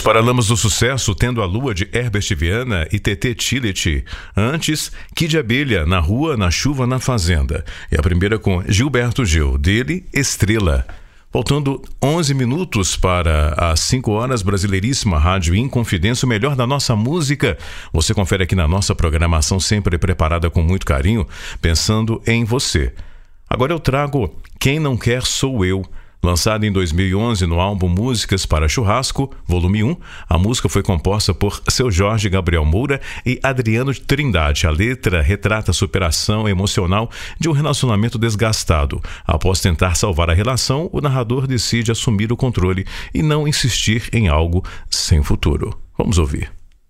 Os Paralamas do Sucesso, Tendo a Lua, de Herbert Viana e TT Tillet. Antes, Kid Abelha, Na Rua, Na Chuva, Na Fazenda. E a primeira com Gilberto Gil, dele, Estrela. Faltando 11 minutos para as 5 horas, Brasileiríssima Rádio Inconfidência, o melhor da nossa música. Você confere aqui na nossa programação, sempre preparada com muito carinho, pensando em você. Agora eu trago Quem Não Quer Sou Eu. Lançada em 2011 no álbum Músicas para Churrasco, volume 1, a música foi composta por Seu Jorge Gabriel Moura e Adriano Trindade. A letra retrata a superação emocional de um relacionamento desgastado. Após tentar salvar a relação, o narrador decide assumir o controle e não insistir em algo sem futuro. Vamos ouvir.